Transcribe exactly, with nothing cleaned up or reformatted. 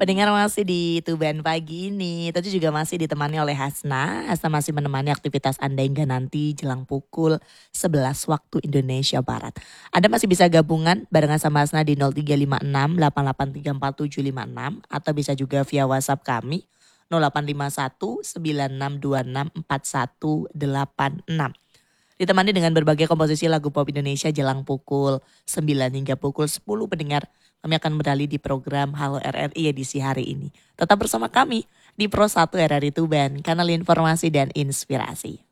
Pendengar masih di Tuban Pagi ini, tentu juga masih ditemani oleh Hasna. Hasna masih menemani aktivitas Anda hingga nanti jelang pukul sebelas waktu Indonesia Barat. Anda masih bisa gabungan barengan sama Hasna di nol tiga lima enam delapan delapan tiga empat tujuh lima enam atau bisa juga via WhatsApp kami nol delapan lima satu sembilan enam dua enam empat satu delapan enam. Ditemani dengan berbagai komposisi lagu pop Indonesia jelang pukul sembilan hingga pukul sepuluh pendengar. Kami akan beralih di program Halo R R I edisi hari ini. Tetap bersama kami di Pro satu R R I Tuban, kanal informasi dan inspirasi.